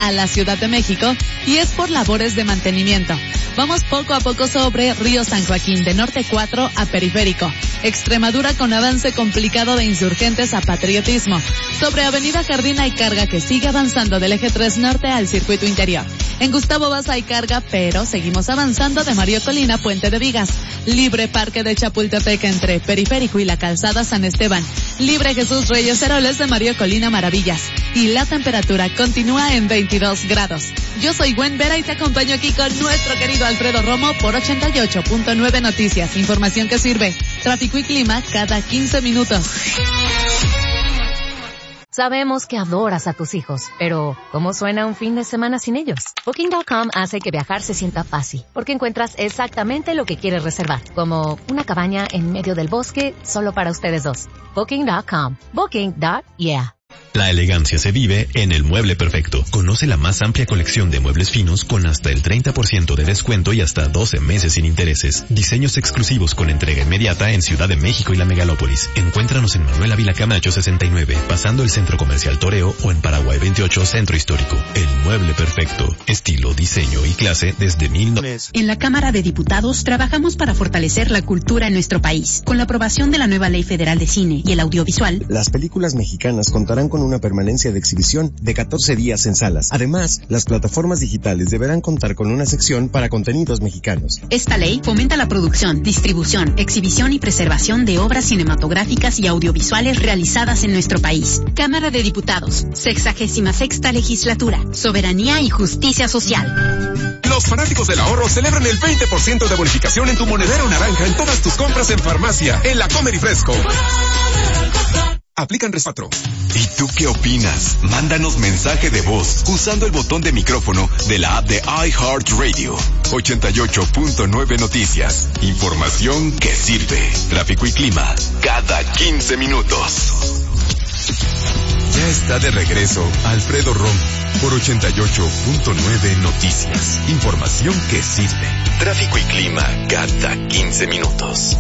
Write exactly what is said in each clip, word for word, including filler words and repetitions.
a la Ciudad de México y es por labores de mantenimiento. Vamos poco a poco sobre Río San Joaquín, de Norte cuatro a Periférico. Extremadura con avance complicado de Insurgentes a Patriotismo. Sobre Avenida Jardín hay carga que sigue avanzando del eje tres Norte al circuito interior. En Gustavo Vaz hay carga, pero seguimos avanzando de Mario Colina, Puente de Vigas. Libre Parque de Chapultepec entre Periférico y la Calzada San Esteban. Libre Jesús Reyes Heroles de Mario Colina, Maravillas. Y la temperatura continúa en veintidós grados. Yo soy Gwen Vera y te acompaño aquí con nuestro querido Alfredo Romo por ochenta y ocho punto nueve Noticias. Información que sirve. Tráfico y clima cada quince minutos. Sabemos que adoras a tus hijos, pero ¿cómo suena un fin de semana sin ellos? Booking punto com hace que viajar se sienta fácil, porque encuentras exactamente lo que quieres reservar, como una cabaña en medio del bosque solo para ustedes dos. Booking punto com. Booking. Yeah. La elegancia se vive en El Mueble Perfecto. Conoce la más amplia colección de muebles finos con hasta el treinta por ciento de descuento y hasta doce meses sin intereses. Diseños exclusivos con entrega inmediata en Ciudad de México y la Megalópolis. Encuéntranos en Manuel Ávila Camacho sesenta y nueve, pasando el Centro Comercial Toreo, o en Paraguay veintiocho, Centro Histórico. El Mueble Perfecto. Estilo, diseño y clase desde mil novecientos. En la Cámara de Diputados trabajamos para fortalecer la cultura en nuestro país. Con la aprobación de la nueva Ley Federal de Cine y el Audiovisual, las películas mexicanas contarán con una permanencia de exhibición de catorce días en salas. Además, las plataformas digitales deberán contar con una sección para contenidos mexicanos. Esta ley fomenta la producción, distribución, exhibición y preservación de obras cinematográficas y audiovisuales realizadas en nuestro país. Cámara de Diputados, sexagésima sexta legislatura, soberanía y justicia social. Los fanáticos del ahorro celebran el veinte por ciento de bonificación en tu monedero naranja en todas tus compras en farmacia, en la Comer y Fresco. Aplican Res cuatro. ¿Y tú qué opinas? Mándanos mensaje de voz usando el botón de micrófono de la app de iHeartRadio. ochenta y ocho punto nueve Noticias. Información que sirve. Tráfico y clima cada quince minutos. Ya está de regreso Alfredo Romo por ochenta y ocho punto nueve Noticias. Información que sirve. Tráfico y clima cada quince minutos.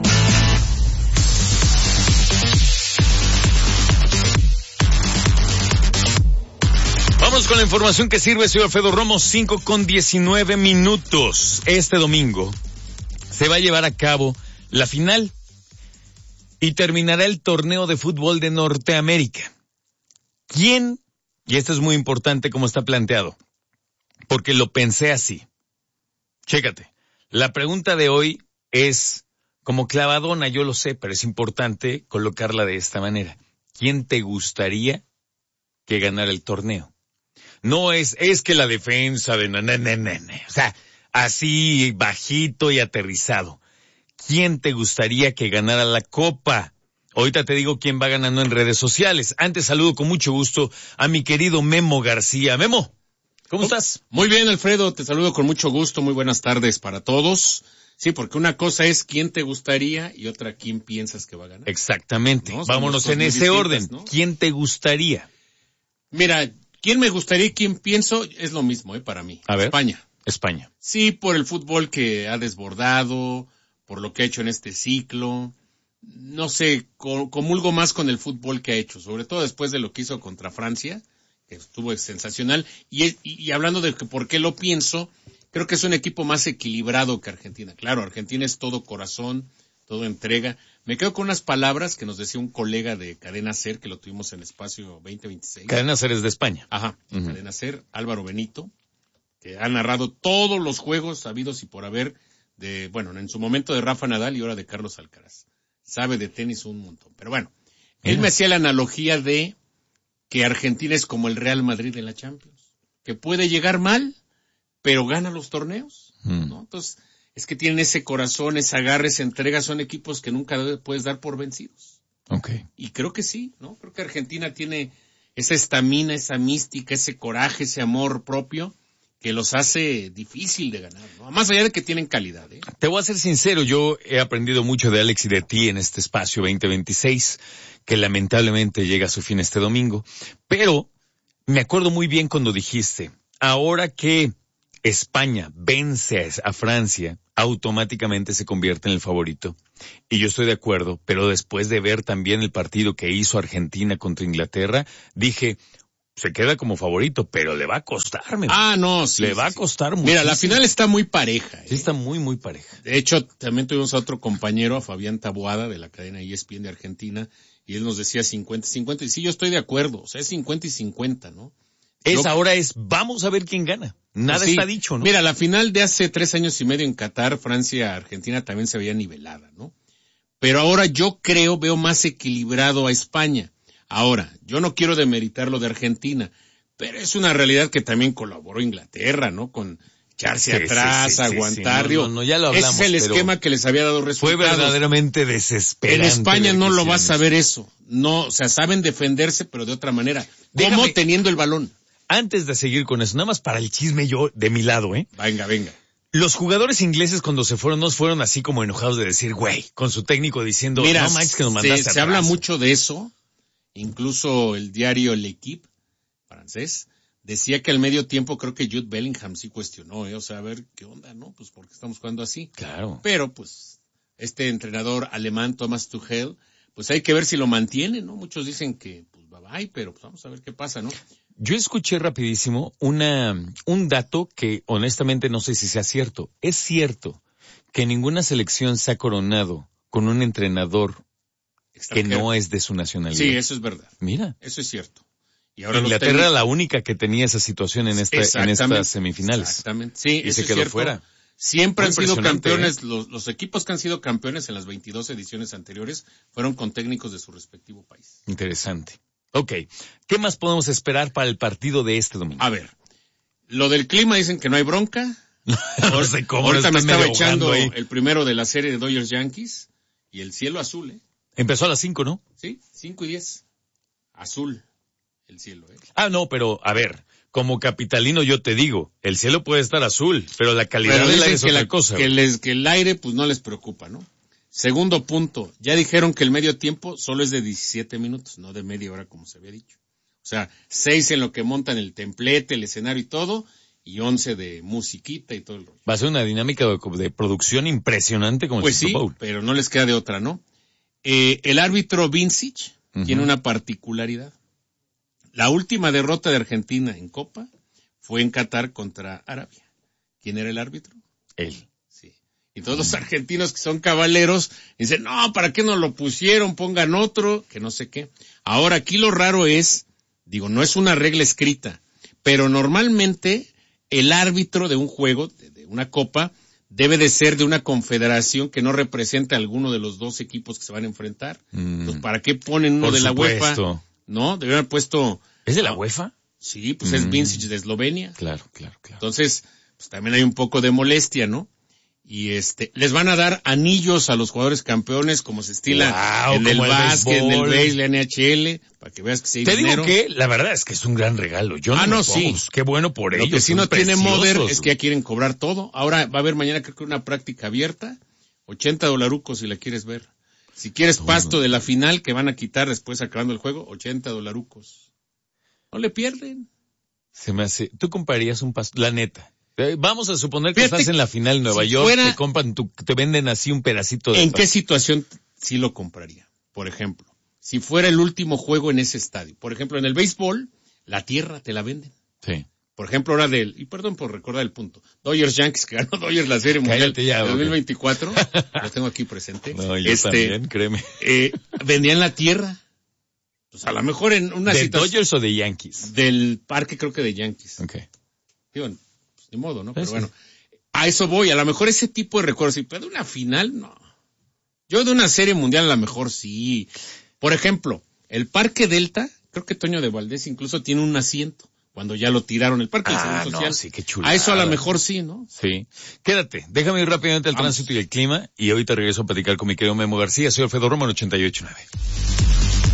Vamos con la información que sirve, señor Alfredo Romo, cinco con diecinueve minutos. Este domingo se va a llevar a cabo la final y terminará el torneo de fútbol de Norteamérica. ¿Quién? Y esto es muy importante como está planteado, porque lo pensé así. Chécate, la pregunta de hoy es como clavadona, yo lo sé, pero es importante colocarla de esta manera. ¿Quién te gustaría que ganara el torneo? No es, es que la defensa de nananana, o sea, así bajito y aterrizado. ¿Quién te gustaría que ganara la copa? Ahorita te digo quién va ganando en redes sociales. Antes saludo con mucho gusto a mi querido Memo García. Memo, ¿cómo oh, estás? Muy bien, Alfredo, te saludo con mucho gusto. Muy buenas tardes para todos. Sí, porque una cosa es quién te gustaría y otra quién piensas que va a ganar. Exactamente. ¿No? Vámonos en ese orden. ¿No? ¿Quién te gustaría? Mira, quién me gustaría y quién pienso es lo mismo, ¿eh? Para mí. A ver. España. España. Sí, por el fútbol que ha desbordado, por lo que ha hecho en este ciclo. No sé, comulgo más con el fútbol que ha hecho, sobre todo después de lo que hizo contra Francia, que estuvo sensacional. Y, y, y hablando de que por qué lo pienso, creo que es un equipo más equilibrado que Argentina. Claro, Argentina es todo corazón, todo entrega. Me quedo con unas palabras que nos decía un colega de Cadena Ser, que lo tuvimos en Espacio veinte veintiséis. Cadena Ser es de España. Ajá, uh-huh. Cadena Ser, Álvaro Benito, que ha narrado todos los juegos habidos y por haber de, bueno, en su momento de Rafa Nadal y ahora de Carlos Alcaraz. Sabe de tenis un montón. Pero bueno, él me hacía la analogía de que Argentina es como el Real Madrid en la Champions, que puede llegar mal, pero gana los torneos, mm. ¿no? Entonces, es que tienen ese corazón, esa garra, esa entrega, son equipos que nunca puedes dar por vencidos. Okay. Y creo que sí, ¿no? Creo que Argentina tiene esa estamina, esa mística, ese coraje, ese amor propio, que los hace difícil de ganar, ¿no? Más allá de que tienen calidad, ¿eh? Te voy a ser sincero, yo he aprendido mucho de Alex y de ti en este Espacio veinte veintiséis, que lamentablemente llega a su fin este domingo, pero me acuerdo muy bien cuando dijiste, ahora que España vence a Francia, automáticamente se convierte en el favorito. Y yo estoy de acuerdo, pero después de ver también el partido que hizo Argentina contra Inglaterra, dije, se queda como favorito, pero le va a costar, me Ah, no, sí. Le sí, va a sí. costar mucho. Mira, la final está muy pareja. ¿eh? Sí, está muy, muy pareja. De hecho, también tuvimos a otro compañero, a Fabián Taboada, de la cadena E S P N de Argentina, y él nos decía cincuenta cincuenta, y sí, yo estoy de acuerdo, o sea, es cincuenta y cincuenta, ¿no? Es Yo, ahora es, vamos a ver quién gana. Nada pues sí. está dicho, ¿no? Mira, la final de hace tres años y medio en Qatar, Francia-Argentina también se veía nivelada, ¿no? Pero ahora yo creo, veo más equilibrado a España. Ahora, yo no quiero demeritar lo de Argentina, pero es una realidad que también colaboró Inglaterra, ¿no? Con echarse Sí, atrás, sí, sí, sí, aguantar, sí. digo, No, no, no, ya lo hablamos, ese es el pero esquema que les había dado fue resultados. verdaderamente desesperante. En España ver no que lo hicieron vas a eso. ver eso. No, o sea, saben defenderse, pero de otra manera. Déjame- ¿Cómo? Teniendo el balón. Antes de seguir con eso, nada más para el chisme yo de mi lado, ¿eh? Venga, venga. Los jugadores ingleses cuando se fueron, no fueron así como enojados de decir, güey, con su técnico diciendo, Mira, no manches que nos se, mandaste se atrás. habla mucho de eso. Incluso el diario L'Equipe, francés, decía que al medio tiempo creo que Jude Bellingham sí cuestionó, ¿eh? O sea, a ver, ¿qué onda, no? Pues, ¿por qué estamos jugando así? Claro. Pero, pues, este entrenador alemán, Thomas Tuchel, pues hay que ver si lo mantiene, ¿no? Muchos dicen que, pues, bye bye, pero pues vamos a ver qué pasa, ¿no? Yo escuché rapidísimo una, un dato que honestamente no sé si sea cierto. Es cierto que ninguna selección se ha coronado con un entrenador que Extranjero. no es de su nacionalidad. Sí, eso es verdad. Mira. Eso es cierto. Y ahora los Inglaterra era técnicos- la única que tenía esa situación en, esta, en Exactamente. estas semifinales. Exactamente. Sí, Y eso se es quedó cierto. fuera. Siempre Muy han sido impresionante, campeones, ¿eh? los, los equipos que han sido campeones en las veintidós ediciones anteriores fueron con técnicos de su respectivo país. Interesante. Ok. ¿Qué más podemos esperar para el partido de este domingo? A ver, lo del clima dicen que no hay bronca. No sé cómo. Ahorita me está estaba medio echando ahogando ahí. el primero de la serie de Dodgers Yankees y el cielo azul, ¿eh? Empezó a las cinco, ¿no? Sí, cinco y diez. Azul el cielo, ¿eh? Ah, no, pero a ver, como capitalino yo te digo, el cielo puede estar azul, pero la calidad Pero del aire dicen es que, otra la- cosa. que, les, que el aire pues no les preocupa, ¿no? Segundo punto, ya dijeron que el medio tiempo solo es de diecisiete minutos, no de media hora como se había dicho. O sea, seis en lo que montan el templete, el escenario y todo, y once de musiquita y todo el rollo. Va a ser una dinámica de, de producción impresionante como Pues el sí, Super Bowl. pero no les queda de otra, ¿no? Eh, el árbitro Vincic Ujú. tiene una particularidad. La última derrota de Argentina en Copa fue en Qatar contra Arabia. ¿Quién era el árbitro? Él. Sí. Y todos los argentinos que son cabaleros dicen, no, ¿para qué no lo pusieron? Pongan otro, que no sé qué. Ahora, aquí lo raro es, digo, no es una regla escrita, pero normalmente el árbitro de un juego, de, de una copa, debe de ser de una confederación que no representa a alguno de los dos equipos que se van a enfrentar. Mm. Entonces, ¿para qué ponen uno Por de la supuesto. UEFA? ¿No? Debieron haber puesto... ¿Es de la no. UEFA? Sí, pues es Mm. Vincic de Eslovenia. Claro, claro, claro. Entonces, pues también hay un poco de molestia, ¿no? Y este, les van a dar anillos a los jugadores campeones como se estila Wow, en el como el básquet, en el béisbol. béisbol, la N H L, para que veas que sí hay Te dinero. digo que la verdad es que es un gran regalo. Yo Ah, no, no, me pongo, sí. pues, qué bueno por Lo ellos. que sí son no tiene preciosos, Moder es güey. que ya quieren cobrar todo. Ahora va a haber mañana creo que una práctica abierta, ochenta dolarucos si la quieres ver. Si quieres Todo. pasto de la final que van a quitar después acabando el juego, ochenta dolarucos. No le pierden. Se me hace, tú comprarías un pasto, la neta. Eh, Vamos a suponer que Fíjate estás en la final en Nueva si York, fuera- te compran, tu- te venden así un pedacito de ¿En qué pasto. situación sí lo compraría? Por ejemplo, si fuera el último juego en ese estadio. Por ejemplo, en el béisbol, la tierra te la venden. Sí. Por ejemplo, ahora del, y perdón por recordar el punto, Dodgers Yankees, que ganó Dodgers la Serie Mundial Cállate ya, de güey. dos mil veinticuatro, lo tengo aquí presente. No, yo este, también, créeme. eh, vendían la tierra. Pues a lo mejor en una ¿De situación Dodgers o de Yankees? del parque creo que de Yankees. Ok. Digo, pues, ni modo, ¿no? Pero Sí. bueno, a eso voy. A lo mejor ese tipo de recuerdos, pero de una final, no. Yo de una Serie Mundial a lo mejor sí. Por ejemplo, el Parque Delta, creo que Toño de Valdés incluso tiene un asiento cuando ya lo tiraron el Parque del Ah, Seguro no, Social. sí, qué chulada. A eso a lo mejor sí, ¿no? Sí. Quédate, déjame ir rápidamente al Vamos. tránsito y el clima y ahorita regreso a platicar con mi querido Memo García. Soy Alfredo Romo en ochenta y ocho punto nueve.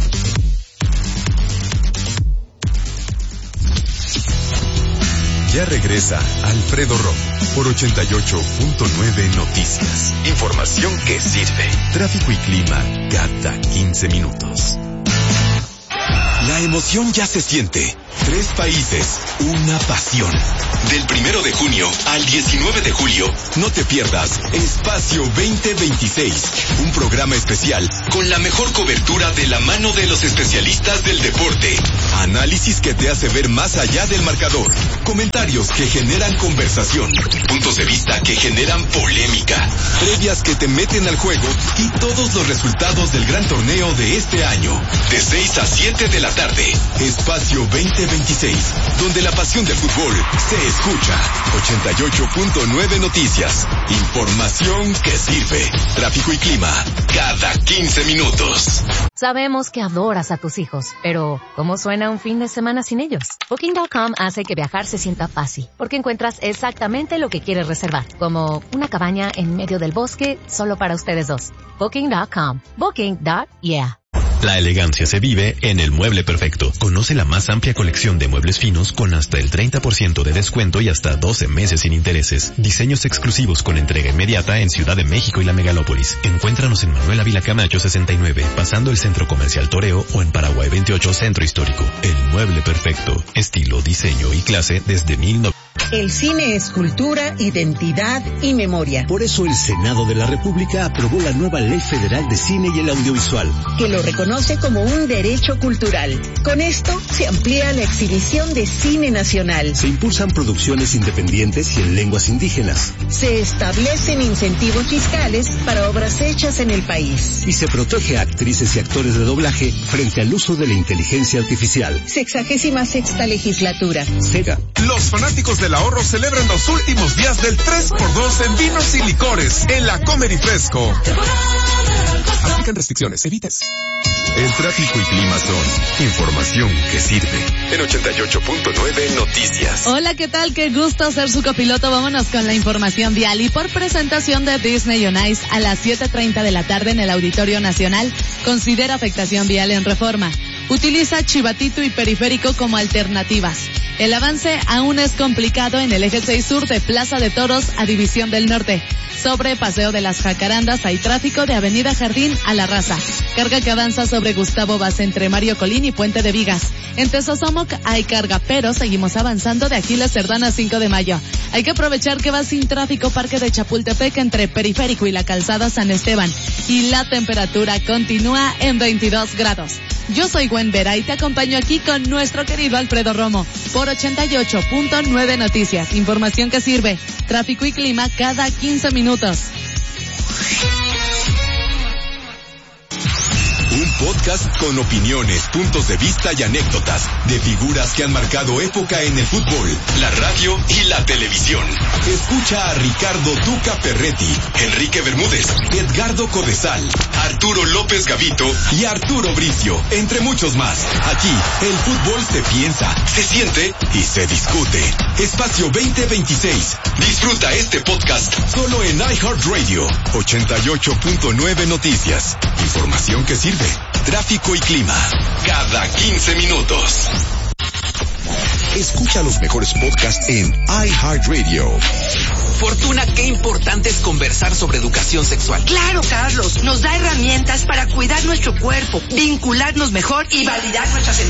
Ya regresa Alfredo Romo por ochenta y ocho punto nueve Noticias. Información que sirve. Tráfico y clima cada quince minutos. La emoción ya se siente, Tres países, una pasión. Del primero de junio al diecinueve de julio, no te pierdas Espacio veinte veintiséis, un programa especial con la mejor cobertura de la mano de los especialistas del deporte. Análisis que te hace ver más allá del marcador. Comentarios que generan conversación. Puntos de vista que generan polémica. Previas que te meten al juego y todos los resultados del gran torneo de este año. De seis a siete de la tarde. Espacio veinte veintiséis, donde la pasión del fútbol se escucha. ochenta y ocho punto nueve Noticias. Información que sirve. Tráfico y clima cada quince minutos. Sabemos que adoras a tus hijos, pero ¿cómo suena un fin de semana sin ellos? Booking punto com hace que viajar se sienta fácil, porque encuentras exactamente lo que quieres reservar, como una cabaña en medio del bosque solo para ustedes dos. Booking punto com. Booking. Yeah. La elegancia se vive en el Mueble Perfecto. Conoce la más amplia colección de muebles finos con hasta el treinta por ciento de descuento y hasta doce meses sin intereses. Diseños exclusivos con entrega inmediata en Ciudad de México y la Megalópolis. Encuéntranos en Manuel Ávila Camacho sesenta y nueve, pasando el Centro Comercial Toreo, o en Paraguay veintiocho, Centro Histórico. El Mueble Perfecto. Estilo, diseño y clase desde mil novecientos. El cine es cultura, identidad y memoria. Por eso el Senado de la República aprobó la nueva Ley Federal de Cine y el Audiovisual, que lo reconoce como un derecho cultural. Con esto se amplía la exhibición de cine nacional. Se impulsan producciones independientes y en lenguas indígenas. Se establecen incentivos fiscales para obras hechas en el país. Y se protege a actrices y actores de doblaje frente al uso de la inteligencia artificial. Sexagésima sexta legislatura. SEGA. Los fanáticos del ahorro celebran los últimos días del tres por dos en vinos y licores en la Comer y Fresco. Aplican restricciones, evites. El tráfico y clima son información que sirve. En ochenta y ocho punto nueve Noticias. Hola, ¿qué tal? Qué gusto ser su copiloto. Vámonos con la información vial. Y por presentación de Disney on Ice a las siete treinta de la tarde en el Auditorio Nacional, considera afectación vial en Reforma. Utiliza Chivatito y Periférico como alternativas. El avance aún es complicado en el eje seis sur de Plaza de Toros a División del Norte. Sobre Paseo de las Jacarandas hay tráfico de Avenida Jardín a La Raza. Carga que avanza sobre Gustavo Vaz entre Mario Colín y Puente de Vigas. En Tezosomoc hay carga, pero seguimos avanzando de Aquiles Cerdán cinco de mayo. Hay que aprovechar que va sin tráfico Parque de Chapultepec entre Periférico y la Calzada San Esteban. Y la temperatura continúa en veintidós grados. Yo soy Gwen Vera y te acompaño aquí con nuestro querido Alfredo Romo por ochenta y ocho punto nueve Noticias. Información que sirve. Tráfico y clima cada quince minutos. Un podcast con opiniones, puntos de vista y anécdotas de figuras que han marcado época en el fútbol, la radio y la televisión. Escucha a Ricardo Duca Perretti, Enrique Bermúdez, Edgardo Codesal, Arturo López Gavito y Arturo Bricio, entre muchos más. Aquí, el fútbol se piensa, se siente y se discute. Espacio veinte veintiséis. Disfruta este podcast solo en iHeartRadio. ochenta y ocho punto nueve Noticias. Información que sirve. Tráfico y clima. Cada quince minutos. Escucha los mejores podcasts en iHeartRadio. Fortuna, qué importante es conversar sobre educación sexual. Claro, Carlos, nos da herramientas para cuidar nuestro cuerpo, vincularnos mejor y validar nuestras emociones.